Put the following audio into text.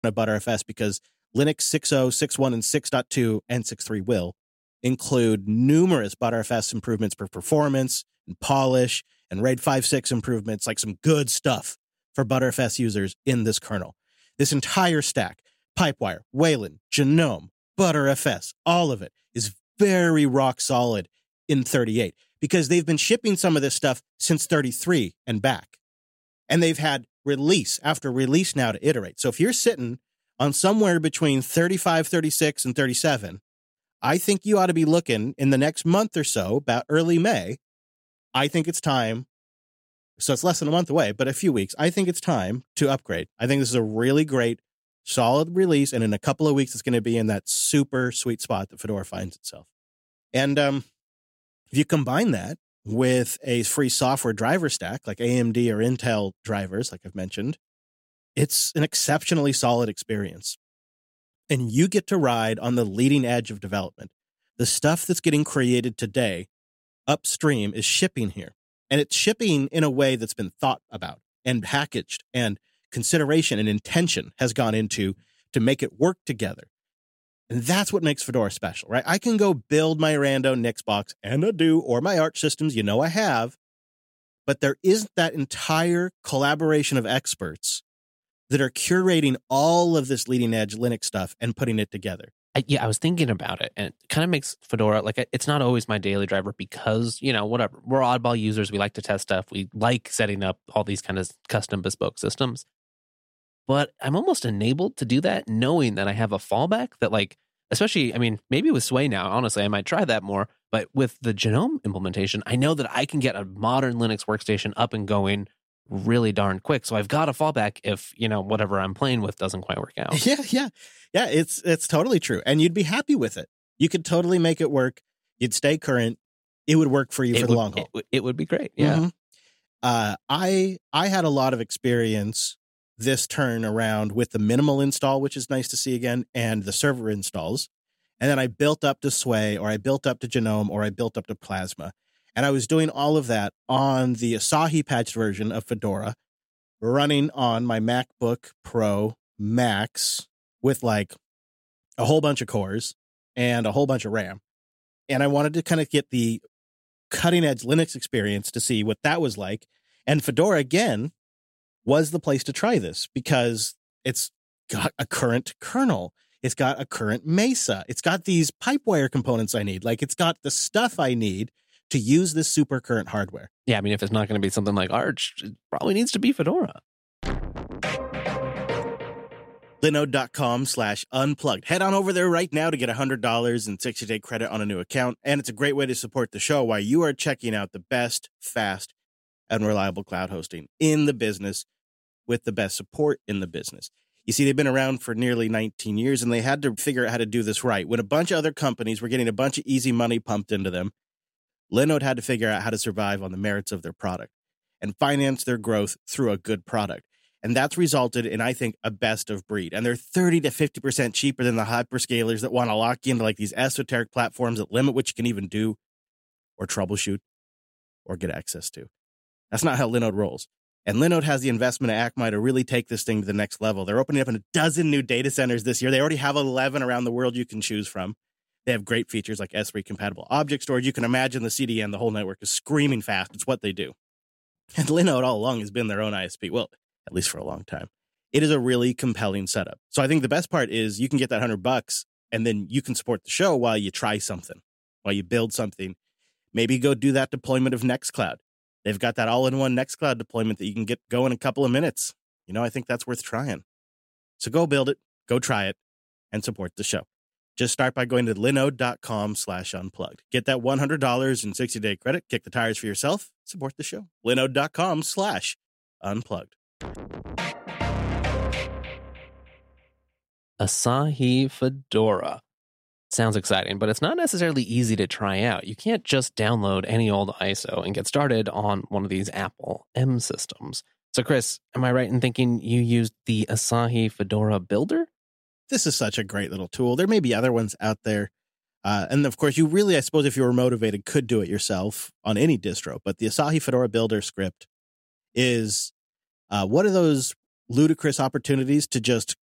of Btrfs because Linux 6.0, 6.1, and 6.2 and 6.3 will include numerous Btrfs improvements for performance and polish and RAID 5.6 improvements, like some good stuff for Btrfs users in this kernel. This entire stack, Pipewire, Wayland, Genome, Btrfs, all of it is very rock solid in 38 because they've been shipping some of this stuff since 33 and back. And they've had release after release now to iterate. So if you're sitting on somewhere between 35, 36, and 37, I think you ought to be looking in the next month or so, about early May. I think it's time. So it's less than a month away, but a few weeks. I think it's time to upgrade. I think this is a really great, solid release. And in a couple of weeks, it's going to be in that super sweet spot that Fedora finds itself. And if you combine that with a free software driver stack like AMD or Intel drivers, like I've mentioned, it's an exceptionally solid experience. And you get to ride on the leading edge of development. The stuff that's getting created today upstream is shipping here. And it's shipping in a way that's been thought about and packaged, and consideration and intention has gone into to make it work together. And that's what makes Fedora special, right? I can go build my Rando Nixbox and a do, or my Arch systems, I have, but there isn't that entire collaboration of experts that are curating all of this leading edge Linux stuff and putting it together. I was thinking about it, and it kind of makes Fedora, like, it's not always my daily driver because, whatever. We're oddball users. We like to test stuff. We like setting up all these kind of custom bespoke systems. But I'm almost enabled to do that knowing that I have a fallback that, like, especially, maybe with Sway now, honestly, I might try that more. But with the Genome implementation, I know that I can get a modern Linux workstation up and going really darn quick. So I've got a fallback if, whatever I'm playing with doesn't quite work out. Yeah. It's totally true. And you'd be happy with it. You could totally make it work. You'd stay current. It would work for you for the long haul. It would be great. Yeah. Mm-hmm. I had a lot of experience this turn around with the minimal install, which is nice to see again, and the server installs. And then I built up to Sway, or I built up to Genome, or I built up to Plasma. And I was doing all of that on the Asahi patched version of Fedora, running on my MacBook Pro Max with like a whole bunch of cores and a whole bunch of RAM. And I wanted to kind of get the cutting edge Linux experience to see what that was like. And Fedora, again, was the place to try this because it's got a current kernel. It's got a current Mesa. It's got these Pipewire components I need. Like, it's got the stuff I need to use this super current hardware. Yeah, if it's not going to be something like Arch, it probably needs to be Fedora. Linode.com/unplugged. Head on over there right now to get $100 in 60-day credit on a new account. And it's a great way to support the show while you are checking out the best, fast, and reliable cloud hosting in the business with the best support in the business. You see, they've been around for nearly 19 years, and they had to figure out how to do this right. When a bunch of other companies were getting a bunch of easy money pumped into them, Linode had to figure out how to survive on the merits of their product and finance their growth through a good product. And that's resulted in, I think, a best of breed. And they're 30 to 50% cheaper than the hyperscalers that want to lock you into like these esoteric platforms that limit what you can even do or troubleshoot or get access to. That's not how Linode rolls. And Linode has the investment at Akamai to really take this thing to the next level. They're opening up in a dozen new data centers this year. They already have 11 around the world you can choose from. They have great features like S3 compatible object storage. You can imagine the CDN, the whole network is screaming fast. It's what they do. And Linode all along has been their own ISP. Well, at least for a long time. It is a really compelling setup. So I think the best part is you can get that $100 and then you can support the show while you try something, while you build something. Maybe go do that deployment of Nextcloud. They've got that all-in-one Nextcloud deployment that you can get going in a couple of minutes. I think that's worth trying. So go build it, go try it, and support the show. Just start by going to linode.com/unplugged. Get that $100 in 60-day credit, kick the tires for yourself, support the show. linode.com/unplugged. Asahi Fedora. Sounds exciting, but it's not necessarily easy to try out. You can't just download any old ISO and get started on one of these Apple M systems. So, Chris, am I right in thinking you used the Asahi Fedora Builder? This is such a great little tool. There may be other ones out there. And of course, you really, I suppose, if you were motivated, could do it yourself on any distro. But the Asahi Fedora Builder script is one of those ludicrous opportunities to just